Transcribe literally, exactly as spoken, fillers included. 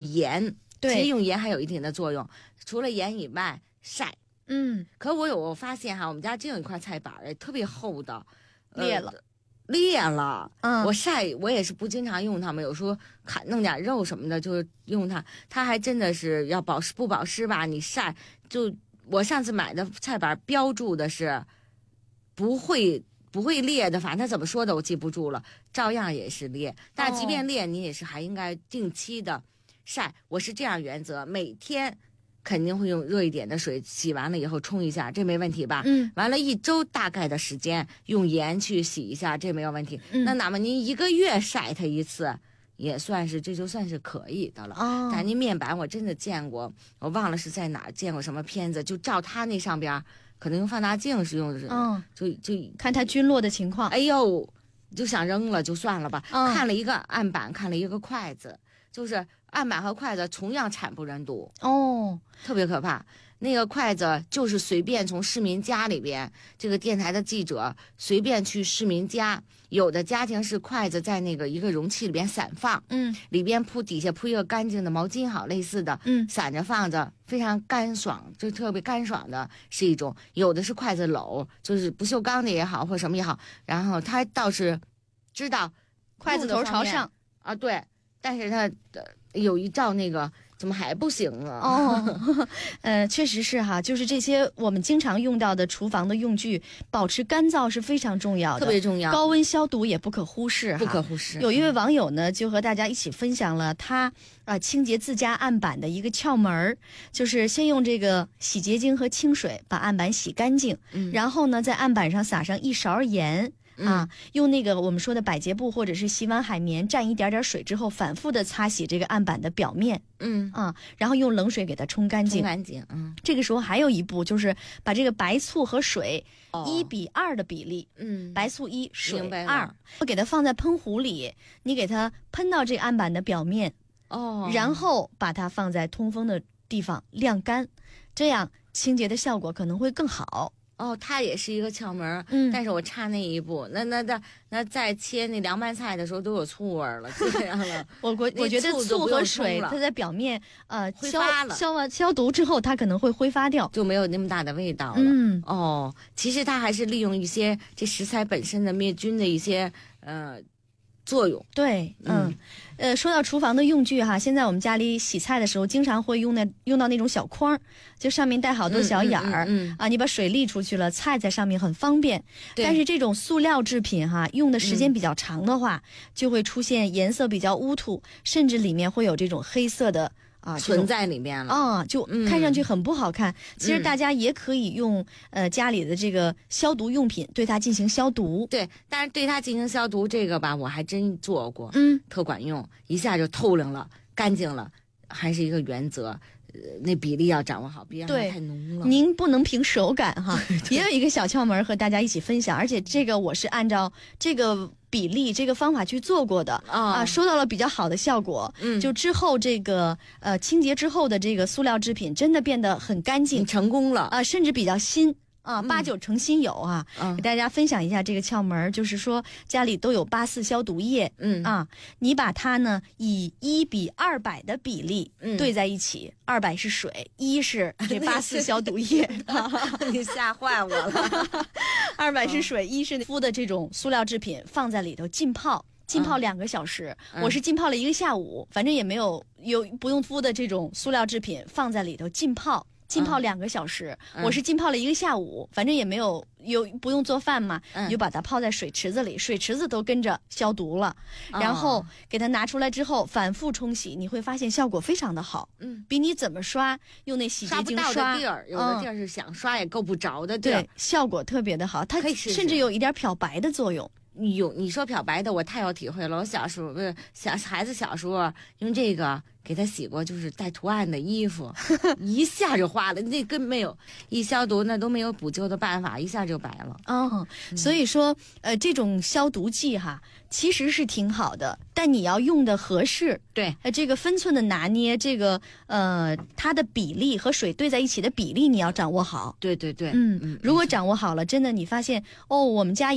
盐， 对， 其实用盐还有一定的作用。除了盐以外，晒。 嗯， 可我有我发现哈，我们家真有一块菜板儿，特别厚的， 裂了。 呃裂了， 嗯， 我晒我也是不经常用它们，有时候砍弄点肉什么的就用它，它还真的是要保湿不保湿吧？你晒就我上次买的菜板标注的是不会不会裂的，反正它怎么说的我记不住了，照样也是裂。但即便裂，你也是还应该定期的晒。我是这样原则，每天。肯定会用热一点的水洗完了以后冲一下，这没问题吧？ 嗯， 完了一周大概的时间用盐去洗一下，这没有问题。 嗯、 那哪怕您一个月晒它一次，也算是这就算是可以的了。 哦， 但您面板我真的见过，我忘了是在哪儿见过什么片子，就照它那上边，可能用放大镜是用的， 嗯， 就就看它菌落的情况。 哎呦，就想扔了就算了吧。 嗯、 看了一个案板，看了一个筷子，就是案板和筷子同样惨不忍睹哦， 特别可怕。那个筷子就是随便从市民家里边，这个电台的记者随便去市民家，有的家庭是筷子在那个一个容器里边散放， 嗯， 里边铺底下铺一个干净的毛巾，好类似的， 嗯， 散着放着，非常干爽，就特别干爽的是一种。有的是筷子篓，就是不锈钢的也好，或什么也好，然后他倒是知道筷子头朝上啊，对，但是他有一照那个。怎么还不行啊？ 哦，呃，确实是哈，就是这些我们经常用到的厨房的用具，保持干燥是非常重要的， 特别重要。 高温消毒也不可忽视， 不可忽视。 有一位网友呢，就和大家一起分享了他啊、呃、清洁自家案板的一个窍门儿，就是先用这个洗洁精和清水把案板洗干净， 嗯， 然后呢，在案板上撒上一勺盐。啊，用那个我们说的百洁布或者是洗碗海绵蘸一点点水之后，反复的擦洗这个案板的表面， 嗯啊，然后用冷水给它冲干净， 冲干净，嗯。 这个时候还有一步，就是把这个白醋和水一比二的比例， 嗯， 白醋一，水二， 我给它放在喷壶里，你给它喷到这案板的表面， 哦， 然后把它放在通风的地方晾干，这样清洁的效果可能会更好。 哦，它也是一个窍门， 嗯， 但是我差那一步，那那那那在切那凉拌菜的时候都有醋味了，这样了。 我我我觉得醋和水它在表面呃挥发了， 消完消毒之后，它可能会挥发掉， 就没有那么大的味道了。 嗯， 哦，其实它还是利用一些这食材本身的灭菌的一些呃。作用对，嗯，嗯呃，说到厨房的用具哈，现在我们家里洗菜的时候，经常会用那用到那种小筐，就上面带好多小眼儿、 嗯嗯嗯嗯、 啊，你把水沥出去了，菜在上面很方便。但是这种塑料制品哈，用的时间比较长的话，嗯、就会出现颜色比较乌土，甚至里面会有这种黑色的。啊， 存在里面了啊，就看上去很不好看。嗯、其实大家也可以用呃家里的这个消毒用品对它进行消毒。 对，但是对它进行消毒这个吧，我还真做过， 嗯， 特管用，一下就透亮了，干净了，还是一个原则。呃，那比例要掌握好，别让它太浓了。 您不能凭手感哈，也有一个小窍门和大家一起分享，而且这个我是按照这个比例、这个方法去做过的、哦、啊，收到了比较好的效果。 嗯， 就之后这个呃清洁之后的这个塑料制品真的变得很干净， 成功了啊，甚至比较新。啊，八九成新有啊、嗯！给大家分享一下这个窍门，就是说家里都有八四消毒液， 嗯啊，你把它呢以一比二百的比例兑在一起，二百、嗯、是水，一是这八四消毒液， 你吓坏我了。 二百是水，一、嗯、是敷的这种塑料制品放在里头浸泡。浸泡两个小时、嗯，我是浸泡了一个下午，反正也没有有不用敷的这种塑料制品放在里头浸泡。浸泡两个小时、嗯，我是浸泡了一个下午，反正也没有有不用做饭嘛，嗯、你就把它泡在水池子里，水池子都跟着消毒了，哦、然后给它拿出来之后反复冲洗，你会发现效果非常的好， 嗯， 比你怎么刷用那洗洁精刷， 刷不到的地儿，有的地儿是想刷也够不着的地儿， 对，效果特别的好，它甚至有一点漂白的作用。 有你说漂白的，我太有体会了。我小时候不是小孩子小时候用这个给他洗过，就是带图案的衣服，一下就花了，那根本没有一消毒，那都没有补救的办法，一下就白了。 哦，所以说，呃，这种消毒剂哈，其实是挺好的，但你要用的合适。 对， 呃，这个分寸的拿捏，这个呃，它的比例和水兑在一起的比例，你要掌握好。 对对对， 嗯嗯，如果掌握好了，真的你发现哦，我们家。